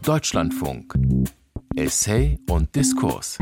Deutschlandfunk. Essay und Diskurs.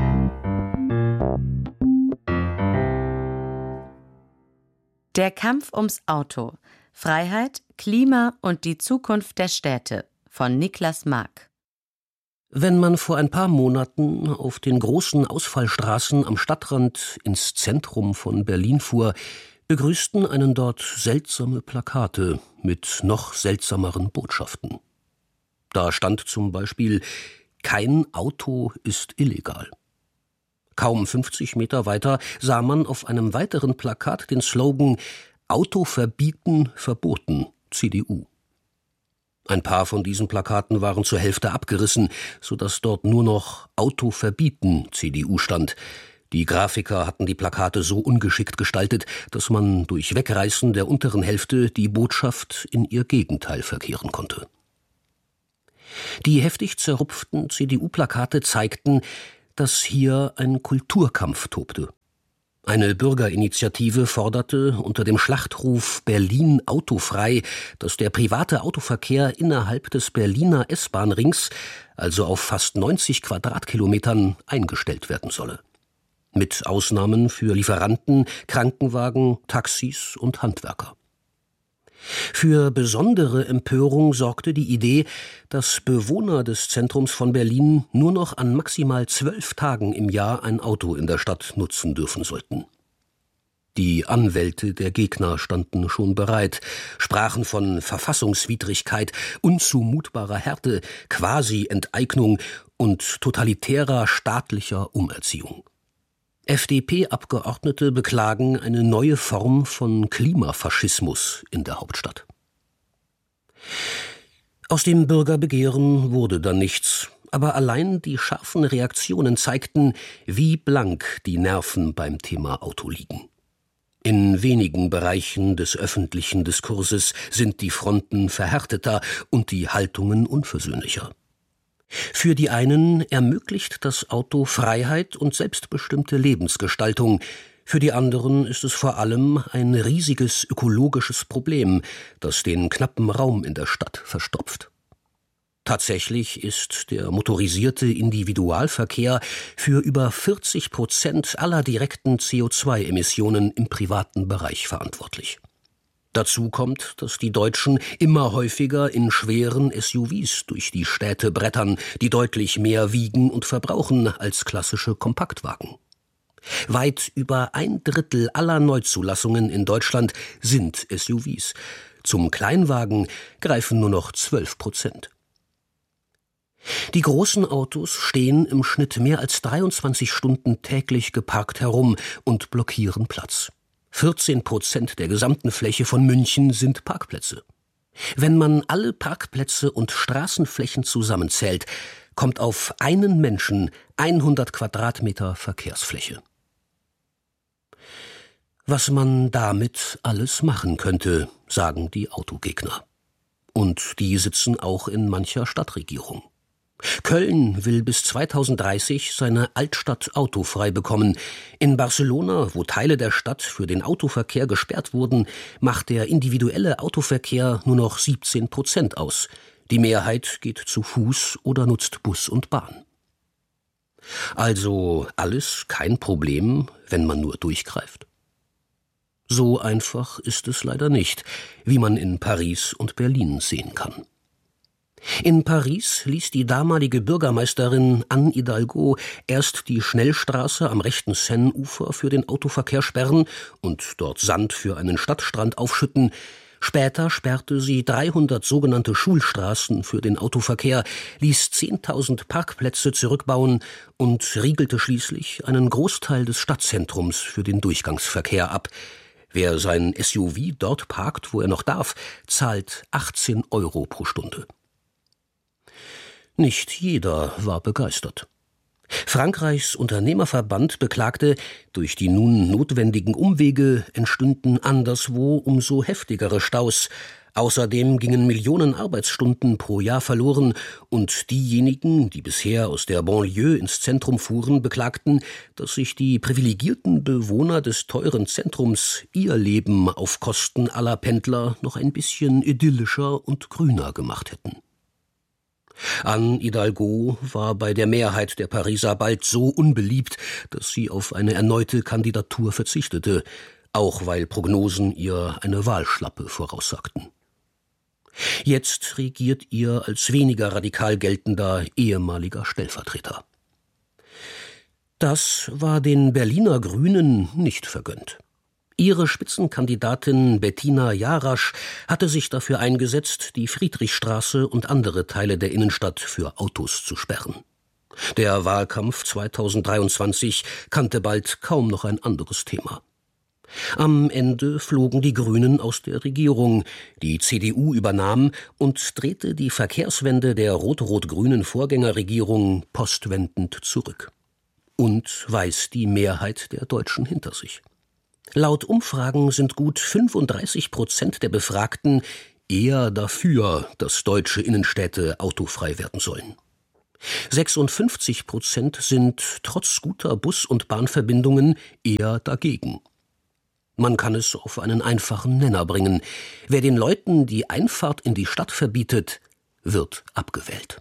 Der Kampf ums Auto. Freiheit, Klima und die Zukunft der Städte von Niklas Mark. Wenn man vor ein paar Monaten auf den großen Ausfallstraßen am Stadtrand ins Zentrum von Berlin fuhr, begrüßten einen dort seltsame Plakate mit noch seltsameren Botschaften. Da stand zum Beispiel: Kein Auto ist illegal. Kaum 50 Meter weiter sah man auf einem weiteren Plakat den Slogan: Auto verbieten, verboten, CDU. Ein paar von diesen Plakaten waren zur Hälfte abgerissen, sodass dort nur noch Auto verbieten, CDU stand. Die Grafiker hatten die Plakate so ungeschickt gestaltet, dass man durch Wegreißen der unteren Hälfte die Botschaft in ihr Gegenteil verkehren konnte. Die heftig zerrupften CDU-Plakate zeigten, dass hier ein Kulturkampf tobte. Eine Bürgerinitiative forderte unter dem Schlachtruf Berlin autofrei, dass der private Autoverkehr innerhalb des Berliner S-Bahn-Rings, also auf fast 90 Quadratkilometern, eingestellt werden solle. Mit Ausnahmen für Lieferanten, Krankenwagen, Taxis und Handwerker. Für besondere Empörung sorgte die Idee, dass Bewohner des Zentrums von Berlin nur noch an maximal 12 Tagen im Jahr ein Auto in der Stadt nutzen dürfen sollten. Die Anwälte der Gegner standen schon bereit, sprachen von Verfassungswidrigkeit, unzumutbarer Härte, Quasi-Enteignung und totalitärer staatlicher Umerziehung. FDP-Abgeordnete beklagen eine neue Form von Klimafaschismus in der Hauptstadt. Aus dem Bürgerbegehren wurde dann nichts, aber allein die scharfen Reaktionen zeigten, wie blank die Nerven beim Thema Auto liegen. In wenigen Bereichen des öffentlichen Diskurses sind die Fronten verhärteter und die Haltungen unversöhnlicher. Für die einen ermöglicht das Auto Freiheit und selbstbestimmte Lebensgestaltung. Für die anderen ist es vor allem ein riesiges ökologisches Problem, das den knappen Raum in der Stadt verstopft. Tatsächlich ist der motorisierte Individualverkehr für über 40% aller direkten CO2-Emissionen im privaten Bereich verantwortlich. Dazu kommt, dass die Deutschen immer häufiger in schweren SUVs durch die Städte brettern, die deutlich mehr wiegen und verbrauchen als klassische Kompaktwagen. Weit über 1/3 aller Neuzulassungen in Deutschland sind SUVs. Zum Kleinwagen greifen nur noch 12%. Die großen Autos stehen im Schnitt mehr als 23 Stunden täglich geparkt herum und blockieren Platz. 14% der gesamten Fläche von München sind Parkplätze. Wenn man alle Parkplätze und Straßenflächen zusammenzählt, kommt auf einen Menschen 100 Quadratmeter Verkehrsfläche. Was man damit alles machen könnte, sagen die Autogegner. Und die sitzen auch in mancher Stadtregierung. Köln will bis 2030 seine Altstadt autofrei bekommen. In Barcelona, wo Teile der Stadt für den Autoverkehr gesperrt wurden, macht der individuelle Autoverkehr nur noch 17% aus. Die Mehrheit geht zu Fuß oder nutzt Bus und Bahn. Also alles kein Problem, wenn man nur durchgreift? So einfach ist es leider nicht, wie man in Paris und Berlin sehen kann. In Paris ließ die damalige Bürgermeisterin Anne Hidalgo erst die Schnellstraße am rechten Seineufer für den Autoverkehr sperren und dort Sand für einen Stadtstrand aufschütten. Später sperrte sie 300 sogenannte Schulstraßen für den Autoverkehr, ließ 10.000 Parkplätze zurückbauen und riegelte schließlich einen Großteil des Stadtzentrums für den Durchgangsverkehr ab. Wer sein SUV dort parkt, wo er noch darf, zahlt 18 € pro Stunde. Nicht jeder war begeistert. Frankreichs Unternehmerverband beklagte, durch die nun notwendigen Umwege entstünden anderswo umso heftigere Staus. Außerdem gingen Millionen Arbeitsstunden pro Jahr verloren und diejenigen, die bisher aus der Banlieue ins Zentrum fuhren, beklagten, dass sich die privilegierten Bewohner des teuren Zentrums ihr Leben auf Kosten aller Pendler noch ein bisschen idyllischer und grüner gemacht hätten. Anne Hidalgo war bei der Mehrheit der Pariser bald so unbeliebt, dass sie auf eine erneute Kandidatur verzichtete, auch weil Prognosen ihr eine Wahlschlappe voraussagten. Jetzt regiert ihr als weniger radikal geltender ehemaliger Stellvertreter. Das war den Berliner Grünen nicht vergönnt. Ihre Spitzenkandidatin Bettina Jarasch hatte sich dafür eingesetzt, die Friedrichstraße und andere Teile der Innenstadt für Autos zu sperren. Der Wahlkampf 2023 kannte bald kaum noch ein anderes Thema. Am Ende flogen die Grünen aus der Regierung, die CDU übernahm und drehte die Verkehrswende der rot-rot-grünen Vorgängerregierung postwendend zurück. Und weiß die Mehrheit der Deutschen hinter sich. Laut Umfragen sind gut 35% der Befragten eher dafür, dass deutsche Innenstädte autofrei werden sollen. 56% sind trotz guter Bus- und Bahnverbindungen eher dagegen. Man kann es auf einen einfachen Nenner bringen. Wer den Leuten die Einfahrt in die Stadt verbietet, wird abgewählt.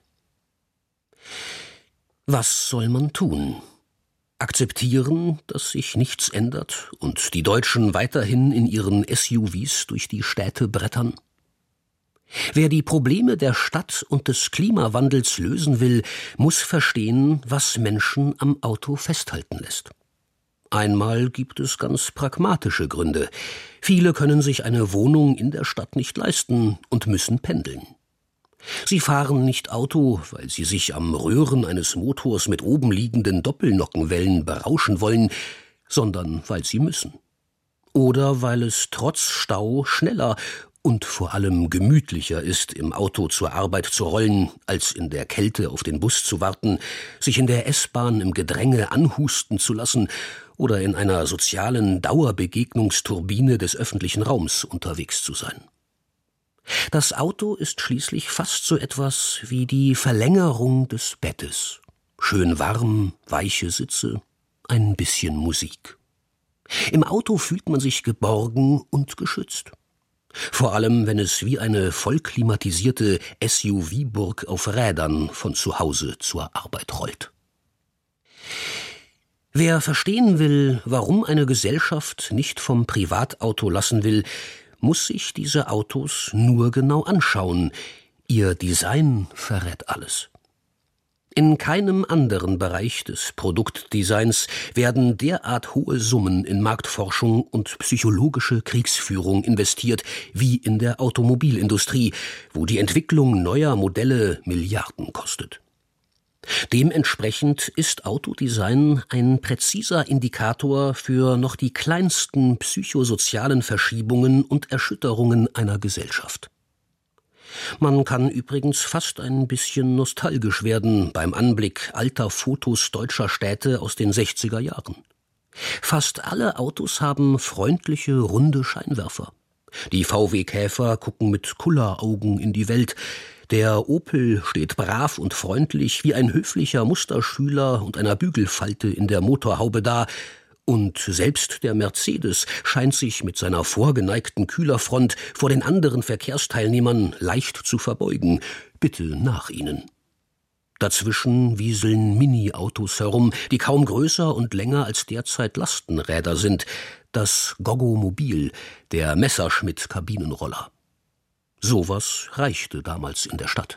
Was soll man tun? Akzeptieren, dass sich nichts ändert und die Deutschen weiterhin in ihren SUVs durch die Städte brettern? Wer die Probleme der Stadt und des Klimawandels lösen will, muss verstehen, was Menschen am Auto festhalten lässt. Einmal gibt es ganz pragmatische Gründe. Viele können sich eine Wohnung in der Stadt nicht leisten und müssen pendeln. Sie fahren nicht Auto, weil sie sich am Röhren eines Motors mit oben liegenden Doppelnockenwellen berauschen wollen, sondern weil sie müssen. Oder weil es trotz Stau schneller und vor allem gemütlicher ist, im Auto zur Arbeit zu rollen, als in der Kälte auf den Bus zu warten, sich in der S-Bahn im Gedränge anhusten zu lassen oder in einer sozialen Dauerbegegnungsturbine des öffentlichen Raums unterwegs zu sein. Das Auto ist schließlich fast so etwas wie die Verlängerung des Bettes. Schön warm, weiche Sitze, ein bisschen Musik. Im Auto fühlt man sich geborgen und geschützt. Vor allem, wenn es wie eine vollklimatisierte SUV-Burg auf Rädern von zu Hause zur Arbeit rollt. Wer verstehen will, warum eine Gesellschaft nicht vom Privatauto lassen will, muss sich diese Autos nur genau anschauen. Ihr Design verrät alles. In keinem anderen Bereich des Produktdesigns werden derart hohe Summen in Marktforschung und psychologische Kriegsführung investiert wie in der Automobilindustrie, wo die Entwicklung neuer Modelle Milliarden kostet. Dementsprechend ist Autodesign ein präziser Indikator für noch die kleinsten psychosozialen Verschiebungen und Erschütterungen einer Gesellschaft. Man kann übrigens fast ein bisschen nostalgisch werden beim Anblick alter Fotos deutscher Städte aus den 60er Jahren. Fast alle Autos haben freundliche, runde Scheinwerfer. Die VW Käfer gucken mit Kulleraugen in die Welt. Der Opel steht brav und freundlich wie ein höflicher Musterschüler und einer Bügelfalte in der Motorhaube da. Und selbst der Mercedes scheint sich mit seiner vorgeneigten Kühlerfront vor den anderen Verkehrsteilnehmern leicht zu verbeugen. Bitte nach ihnen. Dazwischen wieseln Mini-Autos herum, die kaum größer und länger als derzeit Lastenräder sind. Das Goggomobil, der Messerschmitt-Kabinenroller. Sowas reichte damals in der Stadt.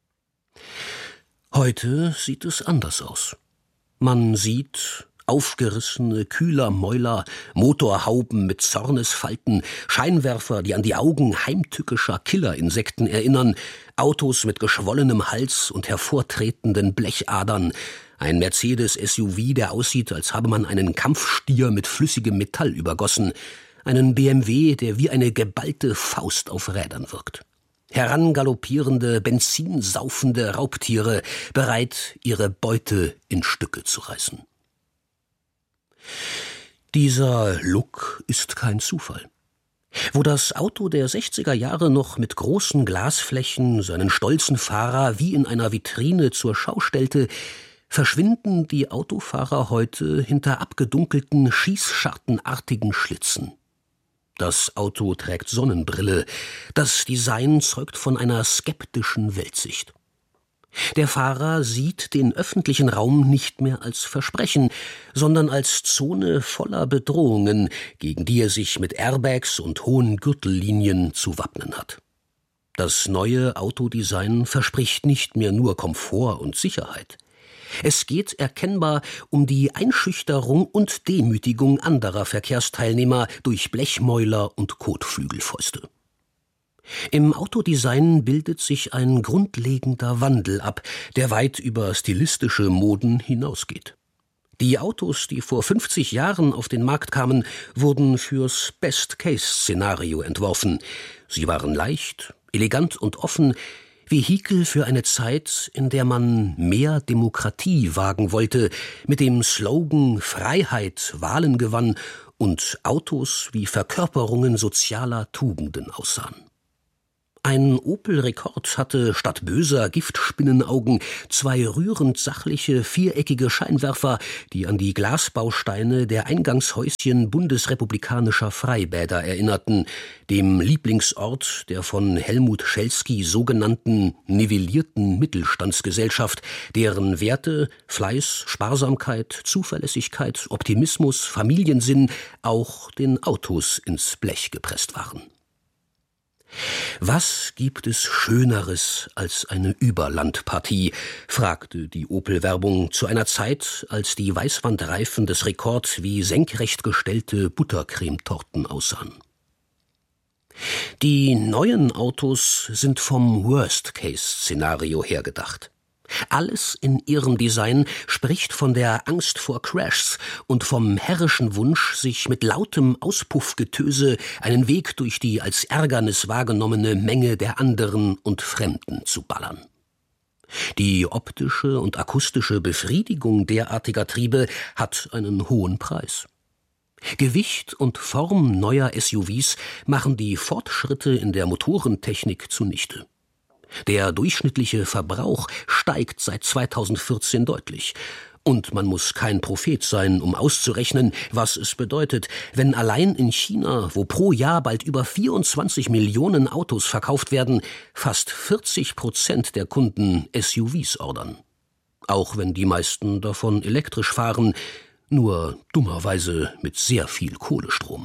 Heute sieht es anders aus. Man sieht aufgerissene Kühlermäuler, Motorhauben mit Zornesfalten, Scheinwerfer, die an die Augen heimtückischer Killerinsekten erinnern, Autos mit geschwollenem Hals und hervortretenden Blechadern, ein Mercedes-SUV, der aussieht, als habe man einen Kampfstier mit flüssigem Metall übergossen, einen BMW, der wie eine geballte Faust auf Rädern wirkt. Herangaloppierende, benzinsaufende Raubtiere, bereit, ihre Beute in Stücke zu reißen. Dieser Look ist kein Zufall. Wo das Auto der 60er Jahre noch mit großen Glasflächen seinen stolzen Fahrer wie in einer Vitrine zur Schau stellte, verschwinden die Autofahrer heute hinter abgedunkelten, schießschartenartigen Schlitzen. Das Auto trägt Sonnenbrille, das Design zeugt von einer skeptischen Weltsicht. Der Fahrer sieht den öffentlichen Raum nicht mehr als Versprechen, sondern als Zone voller Bedrohungen, gegen die er sich mit Airbags und hohen Gürtellinien zu wappnen hat. Das neue Autodesign verspricht nicht mehr nur Komfort und Sicherheit. Es geht erkennbar um die Einschüchterung und Demütigung anderer Verkehrsteilnehmer durch Blechmäuler und Kotflügelfäuste. Im Autodesign bildet sich ein grundlegender Wandel ab, der weit über stilistische Moden hinausgeht. Die Autos, die vor 50 Jahren auf den Markt kamen, wurden fürs Best-Case-Szenario entworfen. Sie waren leicht, elegant und offen, Vehikel für eine Zeit, in der man mehr Demokratie wagen wollte, mit dem Slogan Freiheit Wahlen gewann und Autos wie Verkörperungen sozialer Tugenden aussahen. Ein Opel Rekord hatte statt böser Giftspinnenaugen 2 rührend sachliche, viereckige Scheinwerfer, die an die Glasbausteine der Eingangshäuschen bundesrepublikanischer Freibäder erinnerten, dem Lieblingsort der von Helmut Schelsky sogenannten nivellierten Mittelstandsgesellschaft, deren Werte Fleiß, Sparsamkeit, Zuverlässigkeit, Optimismus, Familiensinn auch den Autos ins Blech gepresst waren. »Was gibt es Schöneres als eine Überlandpartie?« fragte die Opel-Werbung zu einer Zeit, als die Weißwandreifen des Rekord wie senkrecht gestellte Buttercremetorten aussahen. Die neuen Autos sind vom Worst-Case-Szenario hergedacht. Alles in ihrem Design spricht von der Angst vor Crashs und vom herrischen Wunsch, sich mit lautem Auspuffgetöse einen Weg durch die als Ärgernis wahrgenommene Menge der anderen und Fremden zu ballern. Die optische und akustische Befriedigung derartiger Triebe hat einen hohen Preis. Gewicht und Form neuer SUVs machen die Fortschritte in der Motorentechnik zunichte. Der durchschnittliche Verbrauch steigt seit 2014 deutlich. Und man muss kein Prophet sein, um auszurechnen, was es bedeutet, wenn allein in China, wo pro Jahr bald über 24 Millionen Autos verkauft werden, fast 40% der Kunden SUVs ordern. Auch wenn die meisten davon elektrisch fahren, nur dummerweise mit sehr viel Kohlestrom.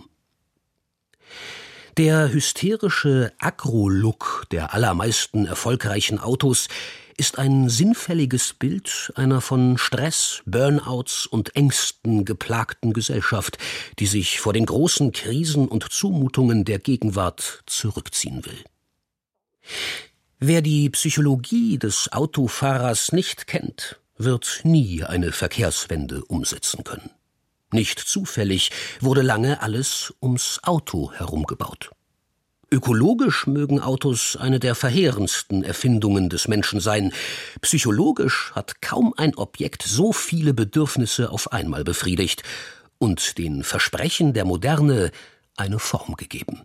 Der hysterische Agro-Look der allermeisten erfolgreichen Autos ist ein sinnfälliges Bild einer von Stress, Burnouts und Ängsten geplagten Gesellschaft, die sich vor den großen Krisen und Zumutungen der Gegenwart zurückziehen will. Wer die Psychologie des Autofahrers nicht kennt, wird nie eine Verkehrswende umsetzen können. Nicht zufällig wurde lange alles ums Auto herum gebaut. Ökologisch mögen Autos eine der verheerendsten Erfindungen des Menschen sein. Psychologisch hat kaum ein Objekt so viele Bedürfnisse auf einmal befriedigt und den Versprechen der Moderne eine Form gegeben.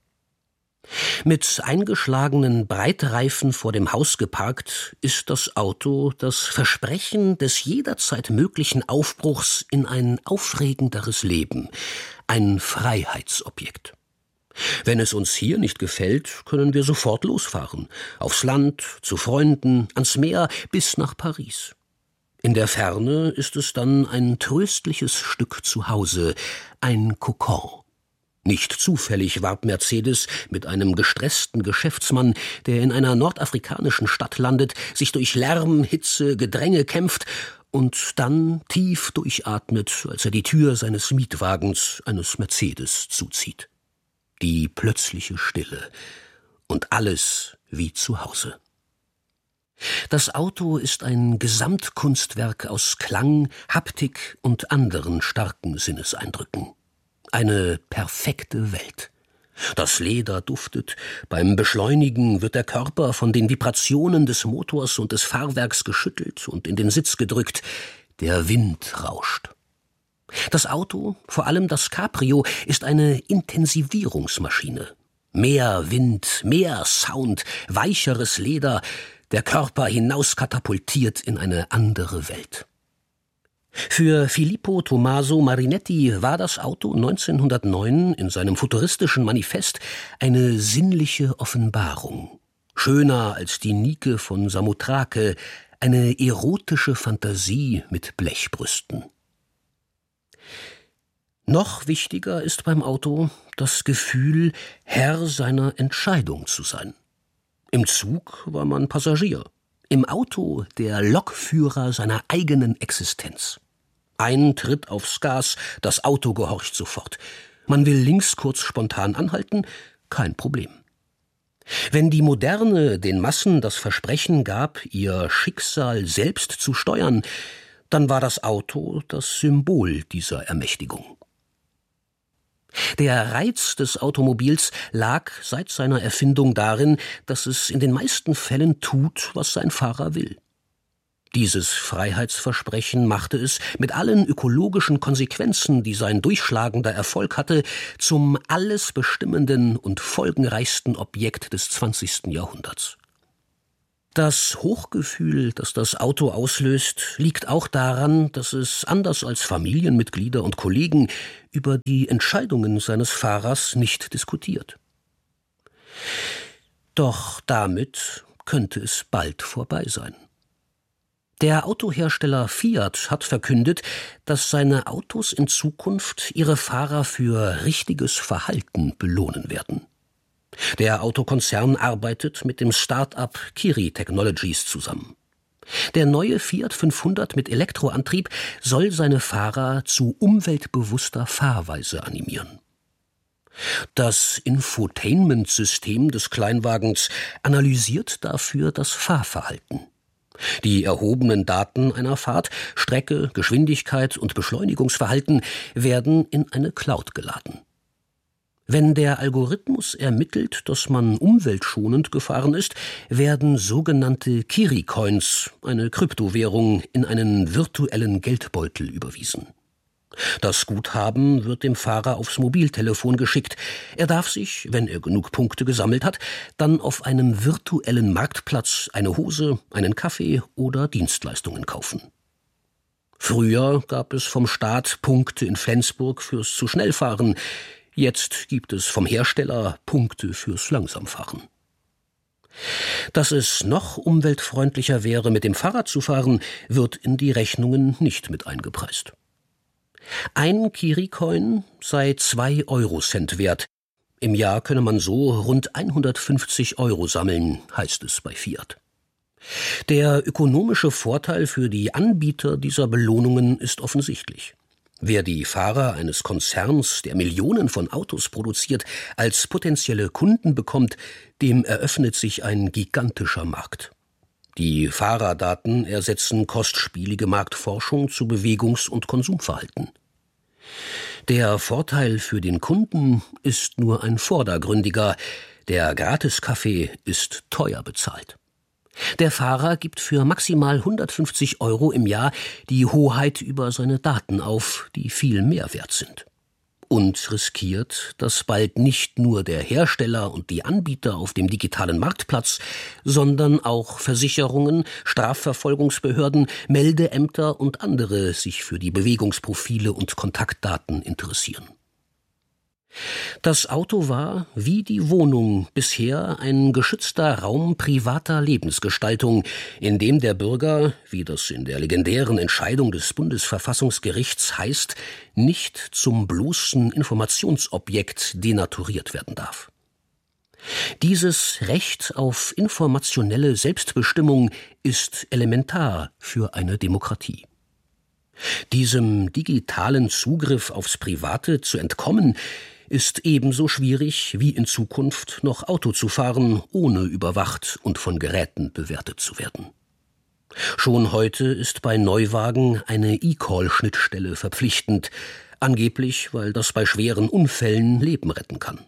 Mit eingeschlagenen Breitreifen vor dem Haus geparkt, ist das Auto das Versprechen des jederzeit möglichen Aufbruchs in ein aufregenderes Leben, ein Freiheitsobjekt. Wenn es uns hier nicht gefällt, können wir sofort losfahren, aufs Land, zu Freunden, ans Meer bis nach Paris. In der Ferne ist es dann ein tröstliches Stück Zuhause, ein Kokon. Nicht zufällig warb Mercedes mit einem gestressten Geschäftsmann, der in einer nordafrikanischen Stadt landet, sich durch Lärm, Hitze, Gedränge kämpft und dann tief durchatmet, als er die Tür seines Mietwagens, eines Mercedes, zuzieht. Die plötzliche Stille und alles wie zu Hause. Das Auto ist ein Gesamtkunstwerk aus Klang, Haptik und anderen starken Sinneseindrücken. Eine perfekte Welt. Das Leder duftet, beim Beschleunigen wird der Körper von den Vibrationen des Motors und des Fahrwerks geschüttelt und in den Sitz gedrückt. Der Wind rauscht. Das Auto, vor allem das Cabrio, ist eine Intensivierungsmaschine. Mehr Wind, mehr Sound, weicheres Leder, der Körper hinauskatapultiert in eine andere Welt. Für Filippo Tommaso Marinetti war das Auto 1909 in seinem futuristischen Manifest eine sinnliche Offenbarung. schöner als die Nike von Samothrake, eine erotische Fantasie mit Blechbrüsten. Noch wichtiger ist beim Auto das Gefühl, Herr seiner Entscheidung zu sein. Im Zug war man Passagier, im Auto der Lokführer seiner eigenen Existenz. Ein Tritt aufs Gas, das Auto gehorcht sofort. Man will links kurz spontan anhalten, kein Problem. Wenn die Moderne den Massen das Versprechen gab, ihr Schicksal selbst zu steuern, dann war das Auto das Symbol dieser Ermächtigung. Der Reiz des Automobils lag seit seiner Erfindung darin, dass es in den meisten Fällen tut, was sein Fahrer will. Dieses Freiheitsversprechen machte es mit allen ökologischen Konsequenzen, die sein durchschlagender Erfolg hatte, zum alles bestimmenden und folgenreichsten Objekt des 20. Jahrhunderts. Das Hochgefühl, das das Auto auslöst, liegt auch daran, dass es, anders als Familienmitglieder und Kollegen, über die Entscheidungen seines Fahrers nicht diskutiert. Doch damit könnte es bald vorbei sein. Der Autohersteller Fiat hat verkündet, dass seine Autos in Zukunft ihre Fahrer für richtiges Verhalten belohnen werden. Der Autokonzern arbeitet mit dem Start-up Kiri Technologies zusammen. Der neue Fiat 500 mit Elektroantrieb soll seine Fahrer zu umweltbewusster Fahrweise animieren. Das Infotainment-System des Kleinwagens analysiert dafür das Fahrverhalten. Die erhobenen Daten einer Fahrt, Strecke, Geschwindigkeit und Beschleunigungsverhalten werden in eine Cloud geladen. Wenn der Algorithmus ermittelt, dass man umweltschonend gefahren ist, werden sogenannte Kiri-Coins, eine Kryptowährung, in einen virtuellen Geldbeutel überwiesen. Das Guthaben wird dem Fahrer aufs Mobiltelefon geschickt. Er darf sich, wenn er genug Punkte gesammelt hat, dann auf einem virtuellen Marktplatz eine Hose, einen Kaffee oder Dienstleistungen kaufen. Früher gab es vom Staat Punkte in Flensburg fürs zu schnell fahren. Jetzt gibt es vom Hersteller Punkte fürs Langsamfahren. Dass es noch umweltfreundlicher wäre, mit dem Fahrrad zu fahren, wird in die Rechnungen nicht mit eingepreist. Ein Kiri-Coin sei 2 Eurocent wert. Im Jahr könne man so rund 150 Euro sammeln, heißt es bei Fiat. Der ökonomische Vorteil für die Anbieter dieser Belohnungen ist offensichtlich. Wer die Fahrer eines Konzerns, der Millionen von Autos produziert, als potenzielle Kunden bekommt, dem eröffnet sich ein gigantischer Markt. Die Fahrerdaten ersetzen kostspielige Marktforschung zu Bewegungs- und Konsumverhalten. Der Vorteil für den Kunden ist nur ein vordergründiger. Der Gratiskaffee ist teuer bezahlt. Der Fahrer gibt für maximal 150 Euro im Jahr die Hoheit über seine Daten auf, die viel mehr wert sind. Und riskiert, dass bald nicht nur der Hersteller und die Anbieter auf dem digitalen Marktplatz, sondern auch Versicherungen, Strafverfolgungsbehörden, Meldeämter und andere sich für die Bewegungsprofile und Kontaktdaten interessieren. Das Auto war, wie die Wohnung, bisher ein geschützter Raum privater Lebensgestaltung, in dem der Bürger, wie das in der legendären Entscheidung des Bundesverfassungsgerichts heißt, nicht zum bloßen Informationsobjekt denaturiert werden darf. Dieses Recht auf informationelle Selbstbestimmung ist elementar für eine Demokratie. Diesem digitalen Zugriff aufs Private zu entkommen, ist ebenso schwierig wie in Zukunft noch Auto zu fahren, ohne überwacht und von Geräten bewertet zu werden. Schon heute ist bei Neuwagen eine eCall-Schnittstelle verpflichtend, angeblich, weil das bei schweren Unfällen Leben retten kann.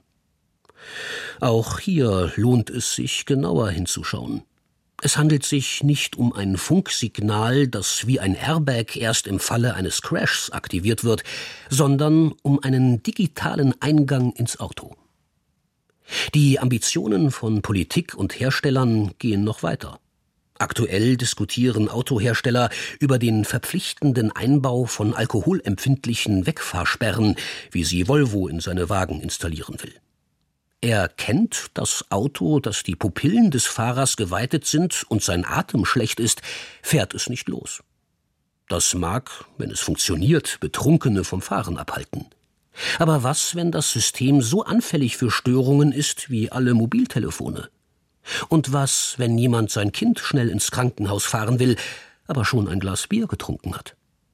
Auch hier lohnt es sich, genauer hinzuschauen. Es handelt sich nicht um ein Funksignal, das wie ein Airbag erst im Falle eines Crashs aktiviert wird, sondern um einen digitalen Eingang ins Auto. Die Ambitionen von Politik und Herstellern gehen noch weiter. Aktuell diskutieren Autohersteller über den verpflichtenden Einbau von alkoholempfindlichen Wegfahrsperren, wie sie Volvo in seine Wagen installieren will. Er kennt das Auto, das die Pupillen des Fahrers geweitet sind und sein Atem schlecht ist, fährt es nicht los. Das mag, wenn es funktioniert, Betrunkene vom Fahren abhalten. Aber was, wenn das System so anfällig für Störungen ist wie alle Mobiltelefone? Und was, wenn jemand sein Kind schnell ins Krankenhaus fahren will, aber schon ein Glas Bier getrunken hat?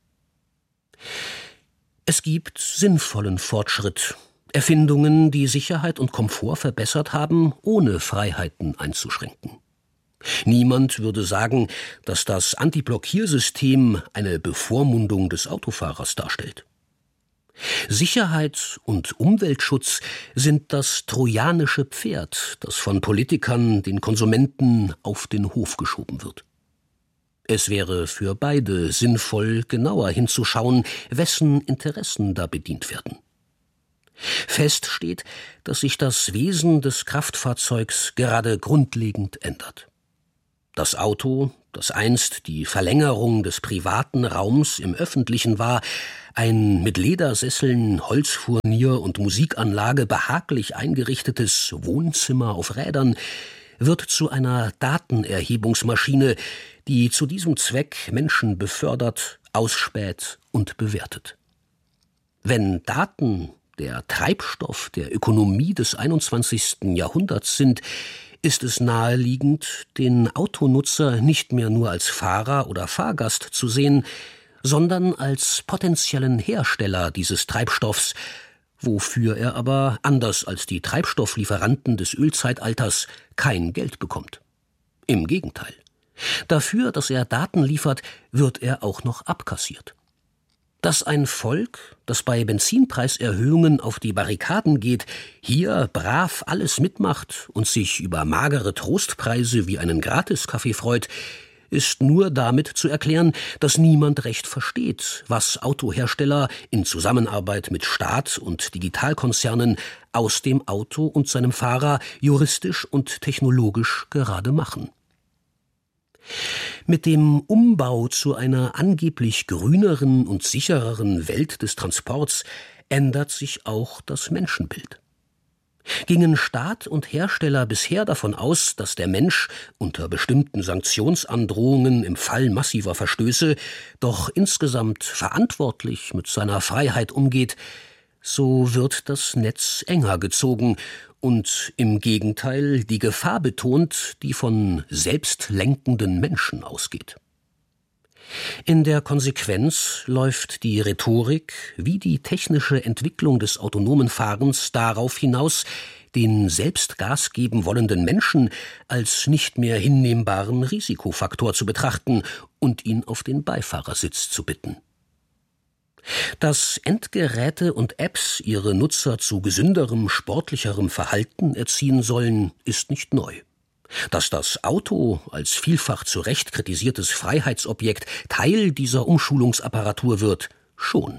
Es gibt sinnvollen Fortschritt, Erfindungen, die Sicherheit und Komfort verbessert haben, ohne Freiheiten einzuschränken. Niemand würde sagen, dass das Antiblockiersystem eine Bevormundung des Autofahrers darstellt. Sicherheit und Umweltschutz sind das trojanische Pferd, das von Politikern den Konsumenten auf den Hof geschoben wird. Es wäre für beide sinnvoll, genauer hinzuschauen, wessen Interessen da bedient werden. Fest steht, dass sich das Wesen des Kraftfahrzeugs gerade grundlegend ändert. Das Auto, das einst die Verlängerung des privaten Raums im Öffentlichen war, ein mit Ledersesseln, Holzfurnier und Musikanlage behaglich eingerichtetes Wohnzimmer auf Rädern, wird zu einer Datenerhebungsmaschine, die zu diesem Zweck Menschen befördert, ausspäht und bewertet. Wenn Daten der Treibstoff der Ökonomie des 21. Jahrhunderts sind, ist es naheliegend, den Autonutzer nicht mehr nur als Fahrer oder Fahrgast zu sehen, sondern als potenziellen Hersteller dieses Treibstoffs, wofür er aber, anders als die Treibstofflieferanten des Ölzeitalters, kein Geld bekommt. Im Gegenteil. Dafür, dass er Daten liefert, wird er auch noch abkassiert. Dass ein Volk, das bei Benzinpreiserhöhungen auf die Barrikaden geht, hier brav alles mitmacht und sich über magere Trostpreise wie einen Gratiskaffee freut, ist nur damit zu erklären, dass niemand recht versteht, was Autohersteller in Zusammenarbeit mit Staat und Digitalkonzernen aus dem Auto und seinem Fahrer juristisch und technologisch gerade machen. Mit dem Umbau zu einer angeblich grüneren und sichereren Welt des Transports ändert sich auch das Menschenbild. Gingen Staat und Hersteller bisher davon aus, dass der Mensch unter bestimmten Sanktionsandrohungen im Fall massiver Verstöße doch insgesamt verantwortlich mit seiner Freiheit umgeht, so wird das Netz enger gezogen und im Gegenteil die Gefahr betont, die von selbstlenkenden Menschen ausgeht. In der Konsequenz läuft die Rhetorik wie die technische Entwicklung des autonomen Fahrens darauf hinaus, den selbst Gas geben wollenden Menschen als nicht mehr hinnehmbaren Risikofaktor zu betrachten und ihn auf den Beifahrersitz zu bitten. Dass Endgeräte und Apps ihre Nutzer zu gesünderem, sportlicherem Verhalten erziehen sollen, ist nicht neu. Dass das Auto als vielfach zu Recht kritisiertes Freiheitsobjekt Teil dieser Umschulungsapparatur wird, schon.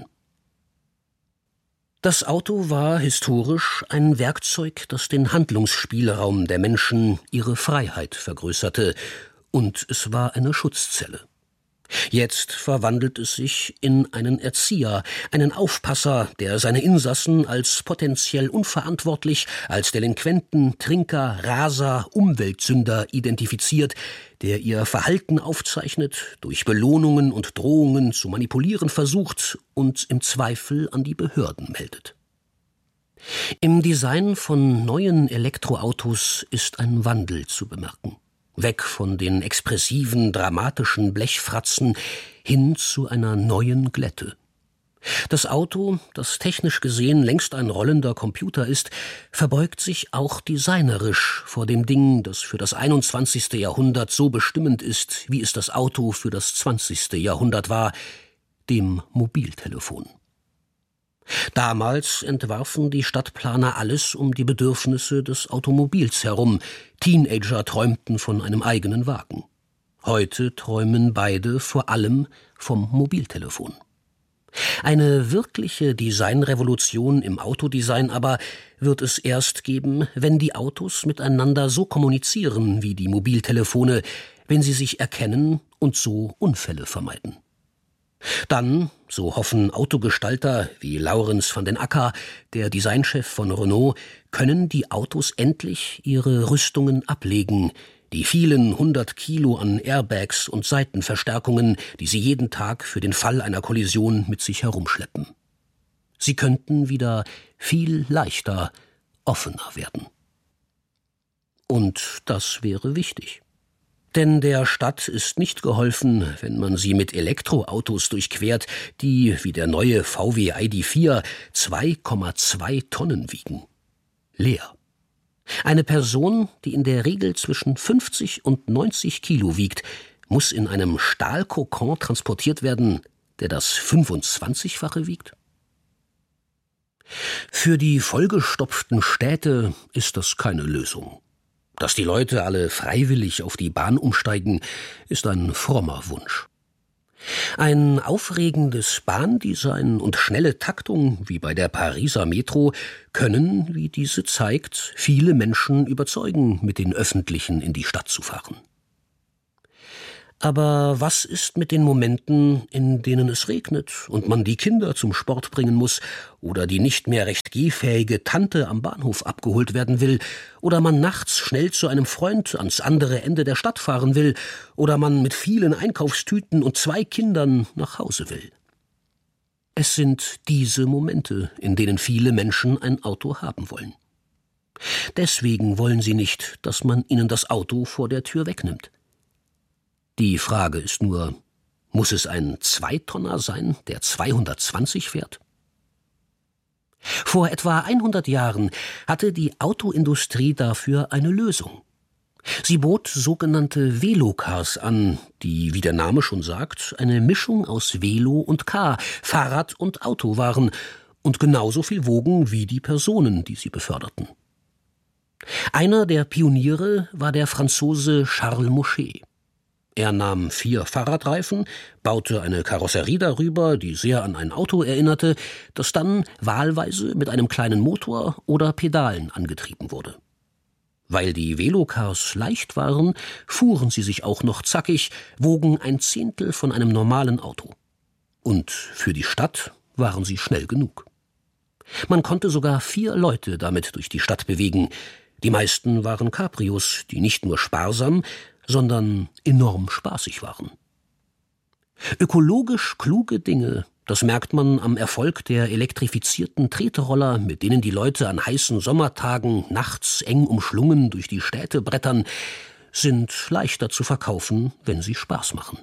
Das Auto war historisch ein Werkzeug, das den Handlungsspielraum der Menschen, ihre Freiheit vergrößerte, und es war eine Schutzzelle. Jetzt verwandelt es sich in einen Erzieher, einen Aufpasser, der seine Insassen als potenziell unverantwortlich, als Delinquenten, Trinker, Raser, Umweltsünder identifiziert, der ihr Verhalten aufzeichnet, durch Belohnungen und Drohungen zu manipulieren versucht und im Zweifel an die Behörden meldet. Im Design von neuen Elektroautos ist ein Wandel zu bemerken. Weg von den expressiven, dramatischen Blechfratzen hin zu einer neuen Glätte. Das Auto, das technisch gesehen längst ein rollender Computer ist, verbeugt sich auch designerisch vor dem Ding, das für das 21. Jahrhundert so bestimmend ist, wie es das Auto für das 20. Jahrhundert war, dem Mobiltelefon. Damals entwarfen die Stadtplaner alles um die Bedürfnisse des Automobils herum. Teenager träumten von einem eigenen Wagen. Heute träumen beide vor allem vom Mobiltelefon. Eine wirkliche Designrevolution im Autodesign aber wird es erst geben, wenn die Autos miteinander so kommunizieren wie die Mobiltelefone, wenn sie sich erkennen und so Unfälle vermeiden. Dann so hoffen Autogestalter wie Laurens van den Acker, der Designchef von Renault, können die Autos endlich ihre Rüstungen ablegen, die vielen 100 Kilo an Airbags und Seitenverstärkungen, die sie jeden Tag für den Fall einer Kollision mit sich herumschleppen. Sie könnten wieder viel leichter, offener werden. Und das wäre wichtig. Denn der Stadt ist nicht geholfen, wenn man sie mit Elektroautos durchquert, die, wie der neue VW ID.4, 2,2 Tonnen wiegen. Leer. Eine Person, die in der Regel zwischen 50 und 90 Kilo wiegt, muss in einem Stahlkokon transportiert werden, der das 25-fache wiegt? Für die vollgestopften Städte ist das keine Lösung. Dass die Leute alle freiwillig auf die Bahn umsteigen, ist ein frommer Wunsch. Ein aufregendes Bahndesign und schnelle Taktung, wie bei der Pariser Metro, können, wie diese zeigt, viele Menschen überzeugen, mit den Öffentlichen in die Stadt zu fahren. Aber was ist mit den Momenten, in denen es regnet und man die Kinder zum Sport bringen muss oder die nicht mehr recht gehfähige Tante am Bahnhof abgeholt werden will oder man nachts schnell zu einem Freund ans andere Ende der Stadt fahren will oder man mit vielen Einkaufstüten und 2 Kindern nach Hause will? Es sind diese Momente, in denen viele Menschen ein Auto haben wollen. Deswegen wollen sie nicht, dass man ihnen das Auto vor der Tür wegnimmt. Die Frage ist nur, muss es ein 2-Tonner sein, der 220 fährt? Vor etwa 100 Jahren hatte die Autoindustrie dafür eine Lösung. Sie bot sogenannte Velocars an, die, wie der Name schon sagt, eine Mischung aus Velo und Car, Fahrrad und Auto waren und genauso viel wogen wie die Personen, die sie beförderten. Einer der Pioniere war der Franzose Charles Mochet. Er nahm 4 Fahrradreifen, baute eine Karosserie darüber, die sehr an ein Auto erinnerte, das dann wahlweise mit einem kleinen Motor oder Pedalen angetrieben wurde. Weil die Velocars leicht waren, fuhren sie sich auch noch zackig, wogen 1/10 von einem normalen Auto. Und für die Stadt waren sie schnell genug. Man konnte sogar 4 Leute damit durch die Stadt bewegen. Die meisten waren Cabrios, die nicht nur sparsam, sondern enorm spaßig waren. Ökologisch kluge Dinge, das merkt man am Erfolg der elektrifizierten Tretroller, mit denen die Leute an heißen Sommertagen nachts eng umschlungen durch die Städte brettern, sind leichter zu verkaufen, wenn sie Spaß machen.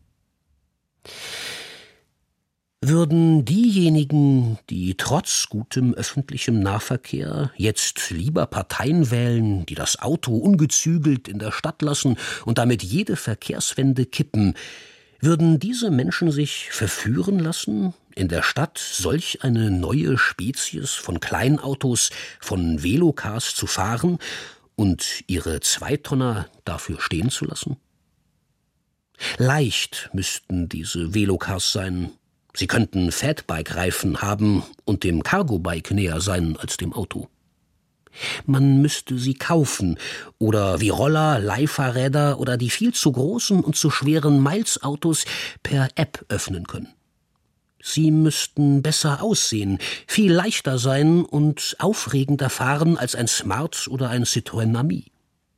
Würden diejenigen, die trotz gutem öffentlichem Nahverkehr jetzt lieber Parteien wählen, die das Auto ungezügelt in der Stadt lassen und damit jede Verkehrswende kippen, würden diese Menschen sich verführen lassen, in der Stadt solch eine neue Spezies von Kleinautos, von Velocars zu fahren und ihre 2-Tonner dafür stehen zu lassen? Leicht müssten diese Velocars sein. Sie könnten Fatbike-Reifen haben und dem Cargo-Bike näher sein als dem Auto. Man müsste sie kaufen oder wie Roller, Leihfahrräder oder die viel zu großen und zu schweren Miles-Autos per App öffnen können. Sie müssten besser aussehen, viel leichter sein und aufregender fahren als ein Smart oder ein Citroën Ami.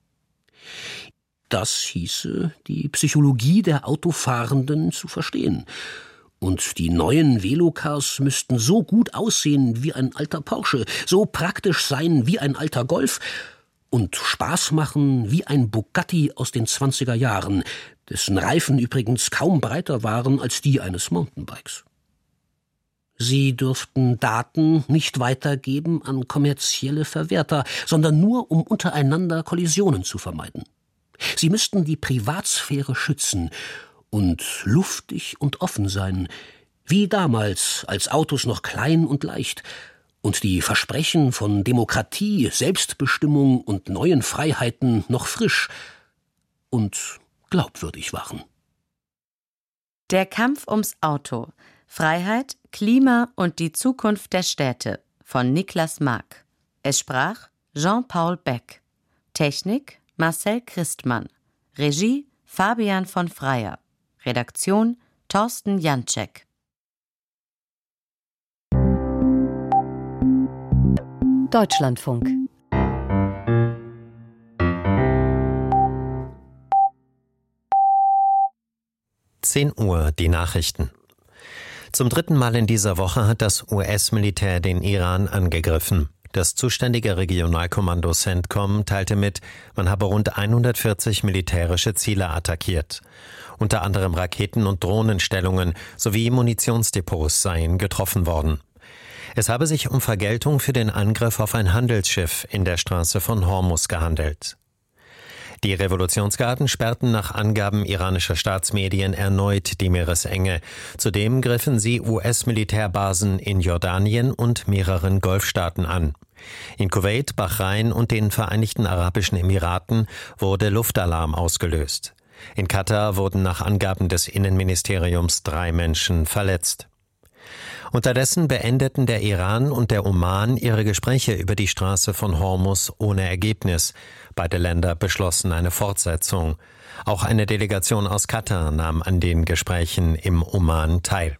Das hieße, die Psychologie der Autofahrenden zu verstehen. Und die neuen Velocars müssten so gut aussehen wie ein alter Porsche, so praktisch sein wie ein alter Golf und Spaß machen wie ein Bugatti aus den 20er Jahren, dessen Reifen übrigens kaum breiter waren als die eines Mountainbikes. Sie dürften Daten nicht weitergeben an kommerzielle Verwerter, sondern nur, um untereinander Kollisionen zu vermeiden. Sie müssten die Privatsphäre schützen und luftig und offen sein, wie damals, als Autos noch klein und leicht und die Versprechen von Demokratie, Selbstbestimmung und neuen Freiheiten noch frisch und glaubwürdig waren. Der Kampf ums Auto. Freiheit, Klima und die Zukunft der Städte von Niklas Mark. Es sprach Jean-Paul Beck. Technik Marcel Christmann. Regie Fabian von Freyer. Redaktion Thorsten Janczek. Deutschlandfunk. Uhr, die Nachrichten. Zum 3. Mal in dieser Woche hat das US-Militär den Iran angegriffen. Das zuständige Regionalkommando CENTCOM teilte mit, man habe rund 140 militärische Ziele attackiert. Unter anderem Raketen- und Drohnenstellungen sowie Munitionsdepots seien getroffen worden. Es habe sich um Vergeltung für den Angriff auf ein Handelsschiff in der Straße von Hormuz gehandelt. Die Revolutionsgarden sperrten nach Angaben iranischer Staatsmedien erneut die Meeresenge. Zudem griffen sie US-Militärbasen in Jordanien und mehreren Golfstaaten an. In Kuwait, Bahrain und den Vereinigten Arabischen Emiraten wurde Luftalarm ausgelöst. In Katar wurden nach Angaben des Innenministeriums 3 Menschen verletzt. Unterdessen beendeten der Iran und der Oman ihre Gespräche über die Straße von Hormuz ohne Ergebnis. Beide Länder beschlossen eine Fortsetzung. Auch eine Delegation aus Katar nahm an den Gesprächen im Oman teil.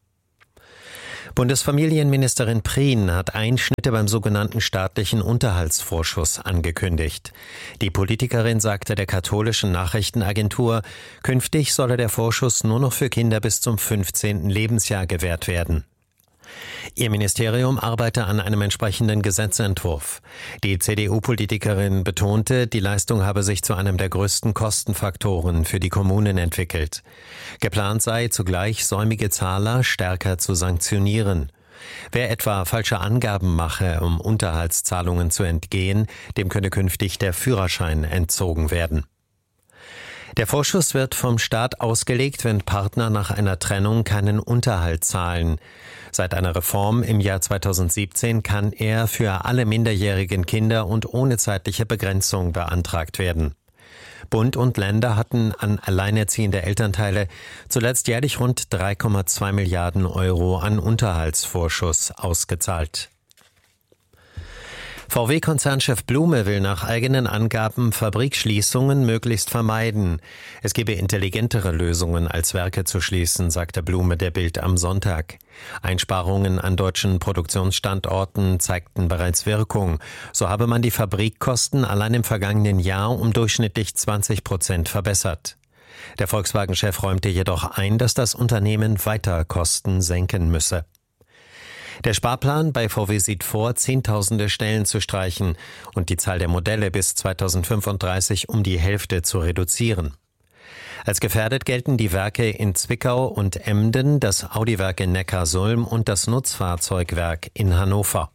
Bundesfamilienministerin Prien hat Einschnitte beim sogenannten staatlichen Unterhaltsvorschuss angekündigt. Die Politikerin sagte der katholischen Nachrichtenagentur, künftig solle der Vorschuss nur noch für Kinder bis zum 15. Lebensjahr gewährt werden. Ihr Ministerium arbeite an einem entsprechenden Gesetzentwurf. Die CDU-Politikerin betonte, die Leistung habe sich zu einem der größten Kostenfaktoren für die Kommunen entwickelt. Geplant sei, zugleich säumige Zahler stärker zu sanktionieren. Wer etwa falsche Angaben mache, um Unterhaltszahlungen zu entgehen, dem könne künftig der Führerschein entzogen werden. Der Vorschuss wird vom Staat ausgelegt, wenn Partner nach einer Trennung keinen Unterhalt zahlen. Seit einer Reform im Jahr 2017 kann er für alle minderjährigen Kinder und ohne zeitliche Begrenzung beantragt werden. Bund und Länder hatten an alleinerziehende Elternteile zuletzt jährlich rund 3,2 Milliarden Euro an Unterhaltsvorschuss ausgezahlt. VW-Konzernchef Blume will nach eigenen Angaben Fabrikschließungen möglichst vermeiden. Es gebe intelligentere Lösungen, als Werke zu schließen, sagte Blume der Bild am Sonntag. Einsparungen an deutschen Produktionsstandorten zeigten bereits Wirkung. So habe man die Fabrikkosten allein im vergangenen Jahr um durchschnittlich 20% verbessert. Der Volkswagen-Chef räumte jedoch ein, dass das Unternehmen weiter Kosten senken müsse. Der Sparplan bei VW sieht vor, Zehntausende Stellen zu streichen und die Zahl der Modelle bis 2035 um die Hälfte zu reduzieren. Als gefährdet gelten die Werke in Zwickau und Emden, das Audi-Werk in Neckarsulm und das Nutzfahrzeugwerk in Hannover.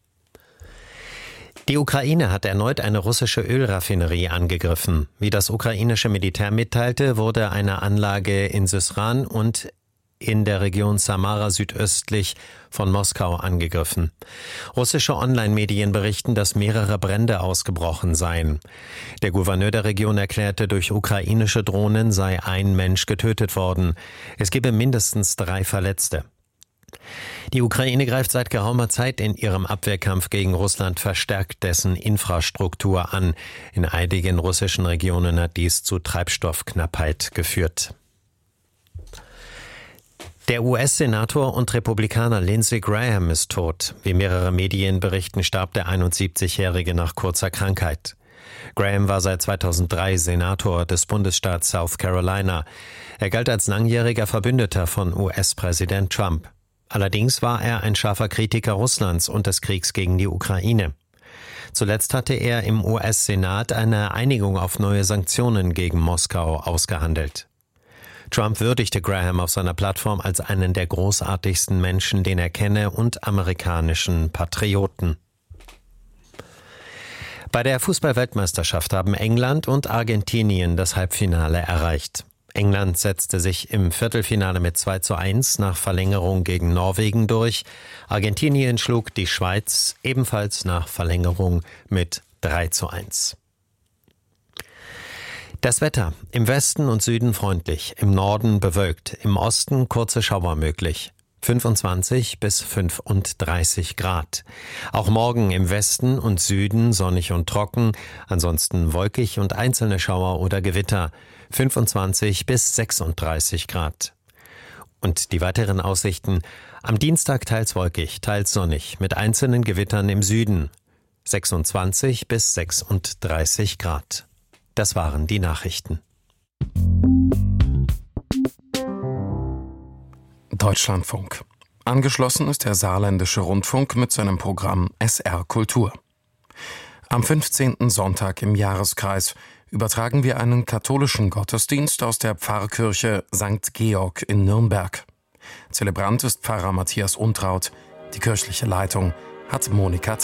Die Ukraine hat erneut eine russische Ölraffinerie angegriffen. Wie das ukrainische Militär mitteilte, wurde eine Anlage in Syzran und in der Region Samara südöstlich von Moskau angegriffen. Russische Online-Medien berichten, dass mehrere Brände ausgebrochen seien. Der Gouverneur der Region erklärte, durch ukrainische Drohnen sei ein Mensch getötet worden. Es gebe mindestens 3 Verletzte. Die Ukraine greift seit geraumer Zeit in ihrem Abwehrkampf gegen Russland verstärkt dessen Infrastruktur an. In einigen russischen Regionen hat dies zu Treibstoffknappheit geführt. Der US-Senator und Republikaner Lindsey Graham ist tot. Wie mehrere Medien berichten, starb der 71-Jährige nach kurzer Krankheit. Graham war seit 2003 Senator des Bundesstaats South Carolina. Er galt als langjähriger Verbündeter von US-Präsident Trump. Allerdings war er ein scharfer Kritiker Russlands und des Kriegs gegen die Ukraine. Zuletzt hatte er im US-Senat eine Einigung auf neue Sanktionen gegen Moskau ausgehandelt. Trump würdigte Graham auf seiner Plattform als einen der großartigsten Menschen, den er kenne, und amerikanischen Patrioten. Bei der Fußball-Weltmeisterschaft haben England und Argentinien das Halbfinale erreicht. England setzte sich im Viertelfinale mit 2:1 nach Verlängerung gegen Norwegen durch. Argentinien schlug die Schweiz ebenfalls nach Verlängerung mit 3:1. Das Wetter: im Westen und Süden freundlich, im Norden bewölkt, im Osten kurze Schauer möglich. 25 bis 35 Grad. Auch morgen im Westen und Süden sonnig und trocken, ansonsten wolkig und einzelne Schauer oder Gewitter. 25 bis 36 Grad. Und die weiteren Aussichten: am Dienstag teils wolkig, teils sonnig, mit einzelnen Gewittern im Süden. 26 bis 36 Grad. Das waren die Nachrichten. Deutschlandfunk. Angeschlossen ist der Saarländische Rundfunk mit seinem Programm SR Kultur. Am 15. Sonntag im Jahreskreis übertragen wir einen katholischen Gottesdienst aus der Pfarrkirche St. Georg in Nürnberg. Zelebrant ist Pfarrer Matthias Untraut. Die kirchliche Leitung hat Monika Trapp.